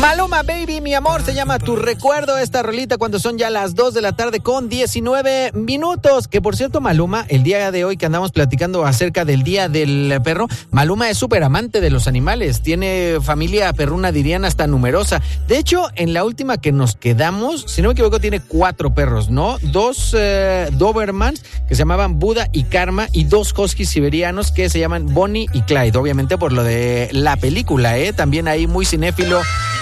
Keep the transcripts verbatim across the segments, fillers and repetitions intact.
Maluma Baby, mi amor, se llama Tu Recuerdo, esta rolita cuando son ya las dos de la tarde con diecinueve minutos. Que por cierto, Maluma, el día de hoy que andamos platicando acerca del Día del Perro, Maluma es súper amante de los animales, tiene familia perruna, dirían hasta numerosa. De hecho, en la última que nos quedamos, si no me equivoco, tiene cuatro perros, ¿no? Dos eh, Dobermans que se llamaban Buda y Karma y dos huskies siberianos que se llaman Bonnie y Clyde, obviamente por lo de la película, ¿eh? También ahí muy cinéfilo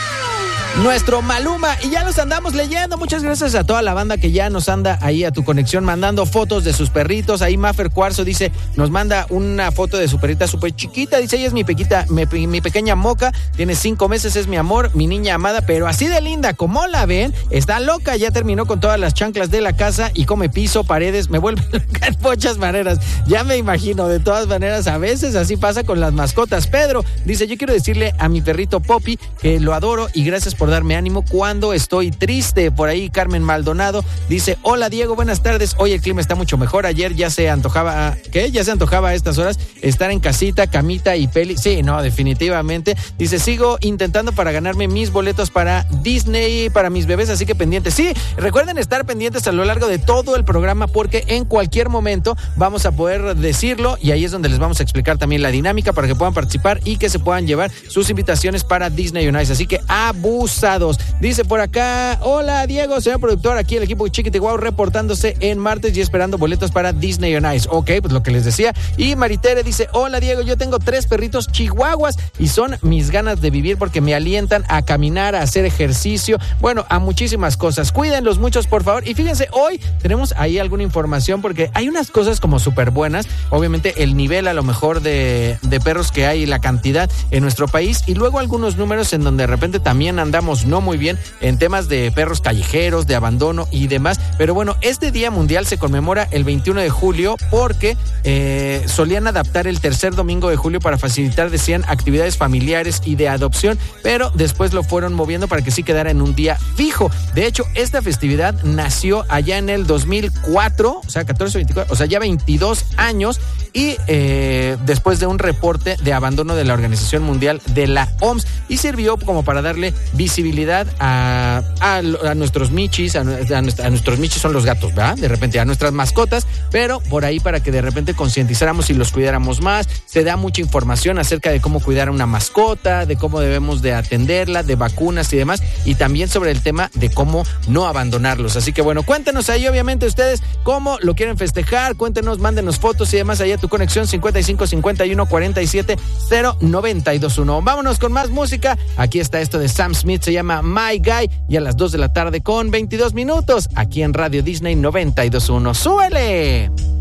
nuestro Maluma, y ya los andamos leyendo. Muchas gracias a toda la banda que ya nos anda ahí a tu conexión mandando fotos de sus perritos. Ahí Maffer Cuarzo dice, nos manda una foto de su perrita súper chiquita, dice, ella es mi pequita, mi, mi pequeña Moca, tiene cinco meses, es mi amor, mi niña amada, pero así de linda, como la ven, está loca, ya terminó con todas las chanclas de la casa y come piso, paredes, me vuelve loca en muchas maneras, ya me imagino. De todas maneras, a veces así pasa con las mascotas. Pedro dice, yo quiero decirle a mi perrito Poppy que lo adoro y gracias por darme ánimo cuando estoy triste. Por ahí Carmen Maldonado dice, hola Diego, buenas tardes, hoy el clima está mucho mejor, ayer ya se antojaba, ¿qué? Ya se antojaba a estas horas estar en casita, camita y peli. Sí, no, definitivamente. Dice, sigo intentando para ganarme mis boletos para Disney, para mis bebés, así que pendientes. Sí, recuerden estar pendientes a lo largo de todo el programa porque en cualquier momento vamos a poder decirlo y ahí es donde les vamos a explicar también la dinámica para que puedan participar y que se puedan llevar sus invitaciones para Disney on Ice, así que abusados. Dice por acá, hola Diego, señor productor, aquí el equipo Chiquitiguao reportándose en martes y esperando boletos para Disney on Ice. Ok, pues lo que les decía. Y Maritere dice, hola Diego, yo tengo tres perritos chihuahuas y son mis ganas de vivir porque me alientan a caminar, a hacer ejercicio, bueno, a muchísimas cosas. Cuídenlos muchos, por favor. Y fíjense, hoy tenemos ahí alguna información porque hay unas cosas como súper buenas. Obviamente el nivel a lo mejor de, de perros que hay, la cantidad en nuestro país y luego algunos números en donde de repente también andamos no muy bien en temas de perros callejeros, de abandono y demás. Pero bueno, este Día Mundial se conmemora el veintiuno de julio porque eh, solían adaptar el tercer domingo de julio para facilitar, decían, actividades familiares y de adopción, pero después lo fueron moviendo para que sí quedara en un día fijo. De hecho, esta festividad nació allá en el dos mil cuatro, o sea, catorce, veinticuatro, o sea, ya veintidós años, y eh, después de un reporte de abandono de la Organización Mundial de la O M S, y sirvió como para darle visibilidad a, a, a nuestros michis, a, a, a nuestros michis son los gatos, ¿verdad? De repente a nuestras mascotas, pero por ahí para que de repente concientizáramos y los cuidáramos más. Se da mucha información acerca de cómo cuidar a una mascota, de cómo debemos de atenderla, de vacunas y demás, y también sobre el tema de cómo no abandonarlos. Así que bueno, cuéntenos ahí obviamente ustedes cómo lo quieren festejar, cuéntenos, mándenos fotos y demás allá a tu conexión cincuenta y cinco cincuenta y uno cuarenta y siete cero noventa y dos uno. Vámonos con más música. Aquí está esto de Sam Smith, se llama My Guy, y a las dos de la tarde con veintidós minutos aquí en Radio Disney noventa y dos uno. ¡Súbele!